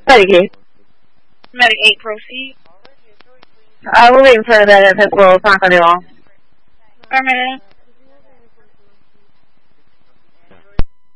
Medicaid. Medic 8, proceed. We're waiting for the physical. It's not going to be long. Affirmative.